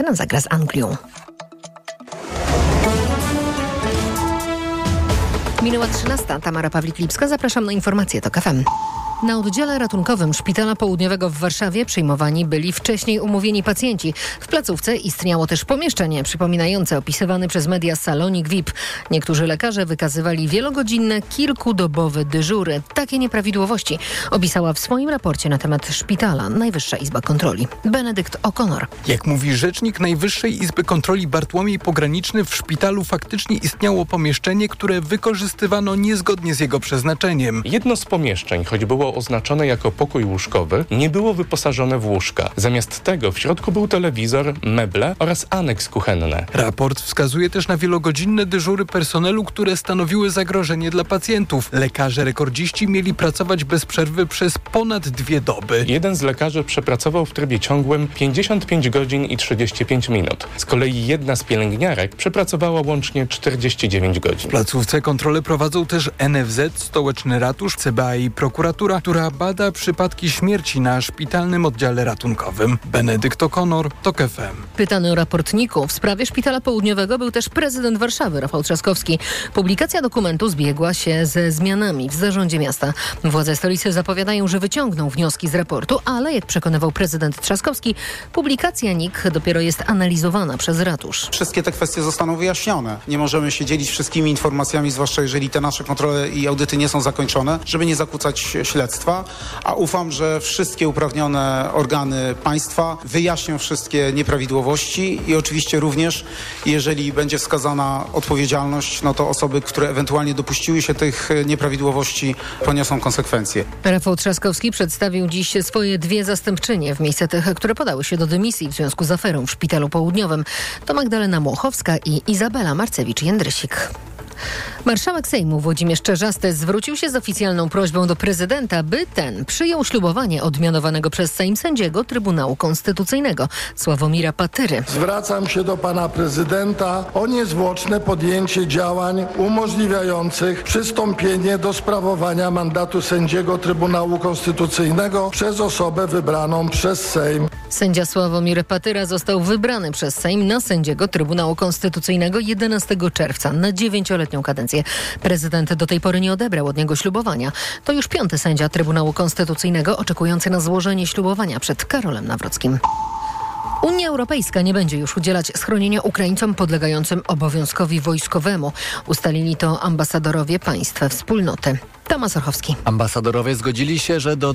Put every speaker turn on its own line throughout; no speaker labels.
Argentyna zagra z Anglią. Minęła 13. Tamara Pawlik-Lipska. Zapraszam na informacje TOK FM. Na oddziale ratunkowym Szpitala Południowego w Warszawie przyjmowani byli wcześniej umówieni pacjenci. W placówce istniało też pomieszczenie przypominające opisywany przez media salonik VIP. Niektórzy lekarze wykazywali wielogodzinne, kilkudobowe dyżury. Takie nieprawidłowości opisała w swoim raporcie na temat szpitala Najwyższa Izba Kontroli. Benedykt O'Connor.
Jak mówi rzecznik Najwyższej Izby Kontroli Bartłomiej Pograniczny, w szpitalu faktycznie istniało pomieszczenie, które wykorzystywano niezgodnie z jego przeznaczeniem.
Jedno z pomieszczeń, choć było oznaczone jako pokój łóżkowy, nie było wyposażone w łóżka. Zamiast tego w środku był telewizor, meble oraz aneks kuchenny.
Raport wskazuje też na wielogodzinne dyżury personelu, które stanowiły zagrożenie dla pacjentów. Lekarze rekordziści mieli pracować bez przerwy przez ponad 2 doby.
Jeden z lekarzy przepracował w trybie ciągłym 55 godzin i 35 minut. Z kolei jedna z pielęgniarek przepracowała łącznie 49 godzin.
W placówce kontrolę prowadzą też NFZ, Stołeczny Ratusz, CBA i prokuratura, która bada przypadki śmierci na szpitalnym oddziale ratunkowym. Benedykt O'Connor, TOK FM.
Pytany o rapортniku w sprawie Szpitala Południowego był też prezydent Warszawy, Rafał Trzaskowski. Publikacja dokumentu zbiegła się ze zmianami w zarządzie miasta. Władze stolicy zapowiadają, że wyciągną wnioski z raportu, ale jak przekonywał prezydent Trzaskowski, publikacja NIK dopiero jest analizowana przez ratusz.
Wszystkie te kwestie zostaną wyjaśnione. Nie możemy się dzielić wszystkimi informacjami, zwłaszcza jeżeli te nasze kontrole i audyty nie są zakończone, żeby nie zakłócać śledztwa, a ufam, że wszystkie uprawnione organy państwa wyjaśnią wszystkie nieprawidłowości i oczywiście również, jeżeli będzie wskazana odpowiedzialność, no to osoby, które ewentualnie dopuściły się tych nieprawidłowości, poniosą konsekwencje.
Rafał Trzaskowski przedstawił dziś swoje 2 zastępczynie w miejsce tych, które podały się do dymisji w związku z aferą w Szpitalu Południowym. To Magdalena Młochowska i Izabela Marcewicz-Jędrysik. Marszałek Sejmu Włodzimierz Czarzasty zwrócił się z oficjalną prośbą do prezydenta, by ten przyjął ślubowanie odmianowanego przez Sejm sędziego Trybunału Konstytucyjnego Sławomira Patyry.
Zwracam się do pana prezydenta o niezwłoczne podjęcie działań umożliwiających przystąpienie do sprawowania mandatu sędziego Trybunału Konstytucyjnego przez osobę wybraną przez Sejm.
Sędzia Sławomir Patyra został wybrany przez Sejm na sędziego Trybunału Konstytucyjnego 11 czerwca na 9-letnią kadencję. Prezydent do tej pory nie odebrał od niego ślubowania. To już 5. sędzia Trybunału Konstytucyjnego oczekujący na złożenie ślubowania przed Karolem Nawrockim. Unia Europejska nie będzie już udzielać schronienia Ukraińcom podlegającym obowiązkowi wojskowemu. Ustalili to ambasadorowie państw wspólnoty. Tomasz Orchowski.
Ambasadorowie zgodzili się, że do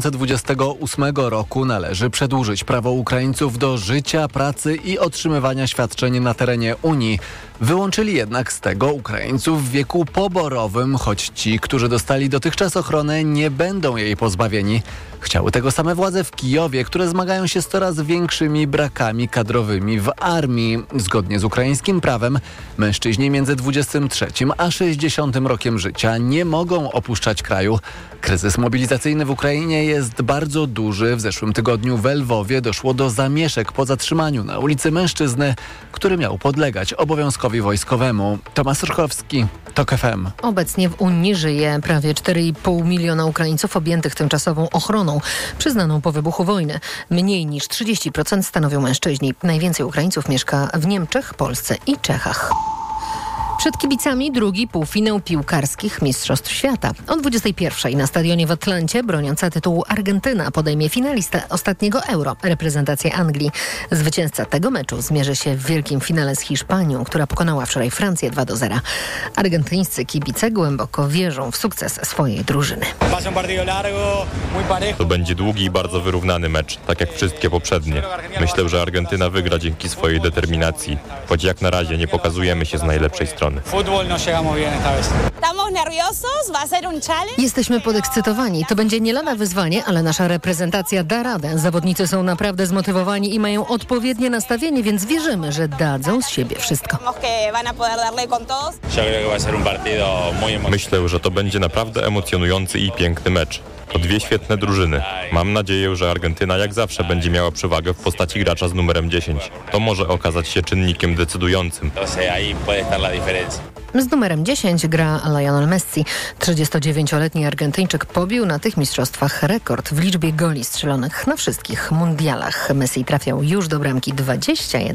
2028 roku należy przedłużyć prawo Ukraińców do życia, pracy i otrzymywania świadczeń na terenie Unii. Wyłączyli jednak z tego Ukraińców w wieku poborowym, choć ci, którzy dostali dotychczas ochronę, nie będą jej pozbawieni. Chciały tego same władze w Kijowie, które zmagają się z coraz większymi brakami kadrowymi w armii. Zgodnie z ukraińskim prawem mężczyźni między 23 a 60 rokiem życia nie mogą opuszczać kraju. Kryzys mobilizacyjny w Ukrainie jest bardzo duży. W zeszłym tygodniu w Lwowie doszło do zamieszek po zatrzymaniu na ulicy mężczyzny, który miał podlegać obowiązkowi wojskowemu. Tomasz Orchowski, TOK FM.
Obecnie w Unii żyje prawie 4,5 miliona Ukraińców objętych tymczasową ochroną, przyznaną po wybuchu wojny. Mniej niż 30% stanowią mężczyźni. Najwięcej Ukraińców mieszka w Niemczech, Polsce i Czechach. Przed kibicami drugi półfinał piłkarskich Mistrzostw Świata. O 21:00 na stadionie w Atlancie broniąca tytułu Argentyna podejmie finalistę ostatniego Euro, reprezentację Anglii. Zwycięzca tego meczu zmierzy się w wielkim finale z Hiszpanią, która pokonała wczoraj Francję 2-0. Argentyńscy kibice głęboko wierzą w sukces swojej drużyny.
To będzie długi i bardzo wyrównany mecz, tak jak wszystkie poprzednie. Myślę, że Argentyna wygra dzięki swojej determinacji, choć jak na razie nie pokazujemy się z najlepszej strony.
Jesteśmy podekscytowani. To będzie nie lada wyzwanie, ale nasza reprezentacja da radę. Zawodnicy są naprawdę zmotywowani i mają odpowiednie nastawienie, więc wierzymy, że dadzą z siebie wszystko.
Myślę, że to będzie naprawdę emocjonujący i piękny mecz. To 2 świetne drużyny. Mam nadzieję, że Argentyna jak zawsze będzie miała przewagę w postaci gracza z numerem 10. To może okazać się czynnikiem decydującym.
Z numerem 10 gra Lionel Messi. 39-letni Argentyńczyk pobił na tych mistrzostwach rekord w liczbie goli strzelonych na wszystkich mundialach. Messi trafiał już do bramki 21